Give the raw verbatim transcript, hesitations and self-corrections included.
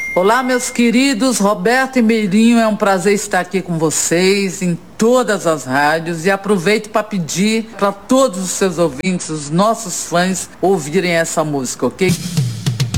Olá, meus queridos, Roberto e Meirinho, é um prazer estar aqui com vocês em todas as rádios e aproveito para pedir para todos os seus ouvintes, os nossos fãs, ouvirem essa música, ok?